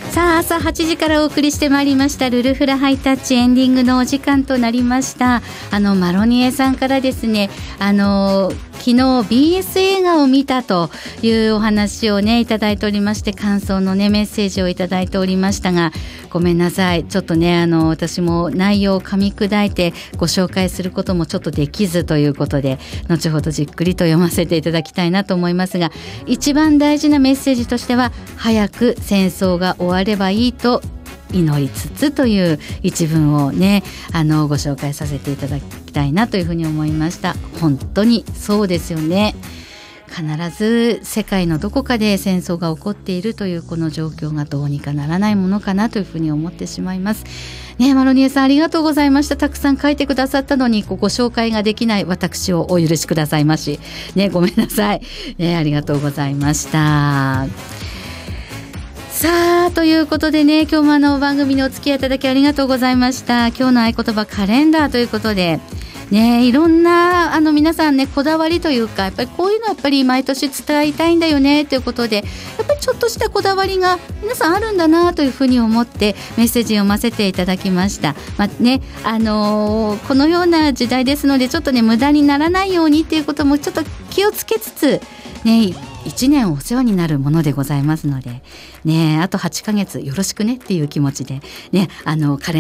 さあ、朝8時からお送りしてまいりましたルルフラハイタッチ、エンディングのお時間となりました。マロニエさんからですね、昨日 BS 映画を見たというお話をねいただいておりまして、感想のねメッセージをいただいておりましたが、ごめんなさい、ちょっとね私も内容を噛み砕いてご紹介することもちょっとできずということで、後ほどじっくりと読ませていただきたいなと思いますが、一番大事なメッセージとしては、早く戦争が終わればいいと祈りつつという一文をねご紹介させていただきたいなというふうに思いました。本当にそうですよね。必ず世界のどこかで戦争が起こっているというこの状況がどうにかならないものかなというふうに思ってしまいますね。マロニエさん、ありがとうございました。たくさん書いてくださったのにご紹介ができない私をお許しくださいまし、ね、ごめんなさい、ね、ありがとうございました。さあ、ということでね、今日も番組にお付き合いいただきありがとうございました。今日の合言葉カレンダーということでね、いろんな皆さんねこだわりというか、やっぱりこういうのやっぱり毎年伝えたいんだよねということで、やっぱりちょっとしたこだわりが皆さんあるんだなというふうに思ってメッセージを読ませていただきました。ね、このような時代ですので、ちょっとね無駄にならないようにということもちょっと気をつけつつね、1年お世話になるものでございますのでね、あと8ヶ月よろしくねっていう気持ちでね、カレンダー